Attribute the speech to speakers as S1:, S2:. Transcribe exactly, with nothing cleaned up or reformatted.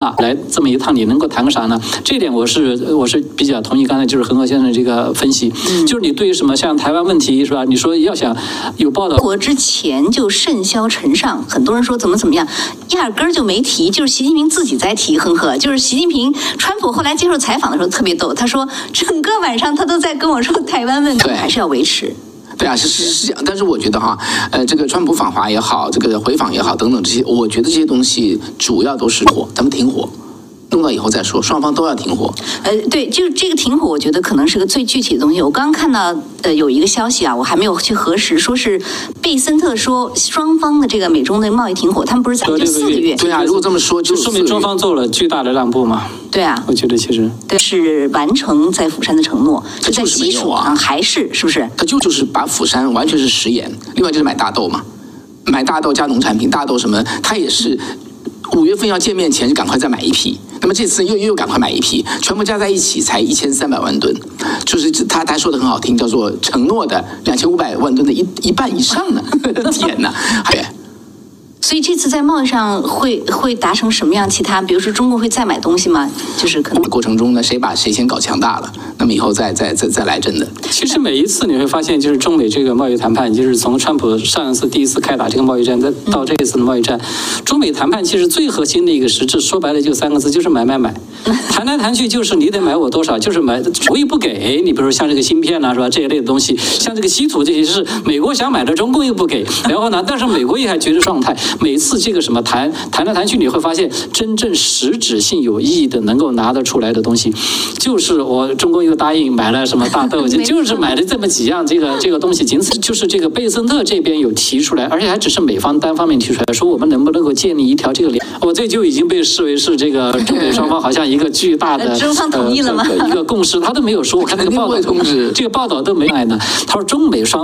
S1: 啊，来这么一趟你能够谈个啥呢？这一点我是我是比较同意刚才就是恒河先生这个分析，嗯、就是你对于什么像台湾问题是吧？你说要想有报道，
S2: 国之前就甚嚣尘上，很多人说怎么怎么样，压根儿就没提，就是习近平自己在提恒河，就是习近平川普后来接受采访的时候特别逗，他说整个晚上他都在跟我说台湾问题还是要维持。
S3: 对啊，是是是这样，但是我觉得哈，呃，这个川普访华也好，这个回访也好，等等这些，我觉得这些东西主要都是火，咱们停火。弄到以后再说，双方都要停火。
S2: 呃，对，就是这个停火，我觉得可能是个最具体的东西。我刚刚看到呃有一个消息啊，我还没有去核实，说是贝森特说双方的这个美中的贸易停火，他们不是早就四个月？
S3: 对啊，如果这么说，就
S1: 说明中方做了巨大的让步嘛。
S2: 对啊，
S1: 我觉得其实
S2: 对是完成在釜山的承诺，就在基础上还是是不是？
S3: 他就就是把釜山完全是食盐，另外就是买大豆嘛，买大豆加农产品，大豆什么，他也是五月份要见面前就赶快再买一批。那么这次又又赶快买一批，全部加在一起才一千三百万吨，就是他他说的很好听，叫做承诺的两千五百万吨的一一半以上呢。天哪！哎，
S2: 所以这次在贸易上会会达成什么样其他？比如说中国会再买东西吗？就是可能
S3: 过程中呢，谁把谁先搞强大了，那么以后再再再再来真的。
S1: 其实每一次你会发现，就是中美这个贸易谈判，就是从川普上一次第一次开打这个贸易战，再到这一次的贸易战，中美谈判其实最核心的一个实质，说白了就三个字，就是买买买。谈来谈去就是你得买我多少，就是买，我也不给你。比如说像这个芯片啊，是吧？这一类的东西，像这个稀土这些是美国想买的，中共又不给。然后呢，但是美国也还觉得状态。每次这个什么谈谈来谈去，你会发现真正实质性有意义的、能够拿得出来的东西，就是我中共又答应买了什么大豆，就是买了这么几样这个这个东西，仅此就是这个贝森特这边有提出来，而且还只是美方单方面提出来，说我们能不能够建立一条这个联，我这就已经被视为是这个中美双方好像一个巨大的
S2: 中方同意了吗？
S1: 一个共识，他都没有说，我看那个报道，这个报道都没来呢。他说中美双